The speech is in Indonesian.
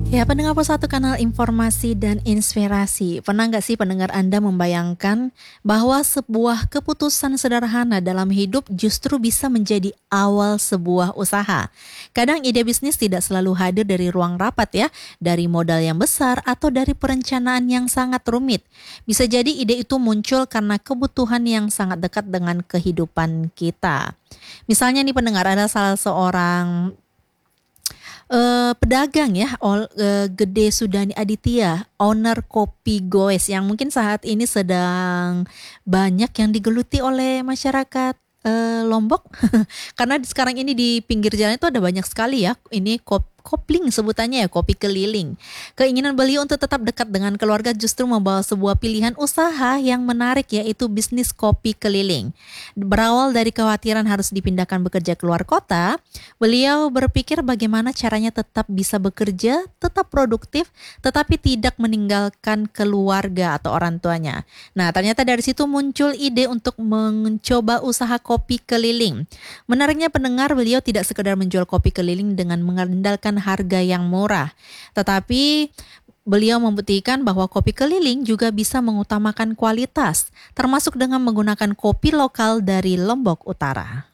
Ya, pendengar satu kanal informasi dan inspirasi. Pernah nggak sih pendengar Anda membayangkan bahwa sebuah keputusan sederhana dalam hidup justru bisa menjadi awal sebuah usaha? Kadang ide bisnis tidak selalu hadir dari ruang rapat ya, dari modal yang besar atau dari perencanaan yang sangat rumit. Bisa jadi ide itu muncul karena kebutuhan yang sangat dekat dengan kehidupan kita. Misalnya nih pendengar, ada salah seorang pedagang ya, Gede Sudani Aditya, owner Kopi Goes yang mungkin saat ini sedang banyak yang digeluti oleh masyarakat Lombok. Karena sekarang ini di pinggir jalan itu ada banyak sekali ya, ini kopling sebutannya ya, kopi keliling. Keinginan beliau untuk tetap dekat dengan keluarga justru membawa sebuah pilihan usaha yang menarik, yaitu bisnis kopi keliling. Berawal dari kekhawatiran harus dipindahkan bekerja keluar kota, beliau berpikir bagaimana caranya tetap bisa bekerja, tetap produktif, tetapi tidak meninggalkan keluarga atau orang tuanya. Nah, ternyata dari situ muncul ide untuk mencoba usaha kopi keliling. Menariknya pendengar, beliau tidak sekedar menjual kopi keliling dengan mengandalkan harga yang murah, tetapi beliau membuktikan bahwa kopi keliling juga bisa mengutamakan kualitas, termasuk dengan menggunakan kopi lokal dari Lombok Utara.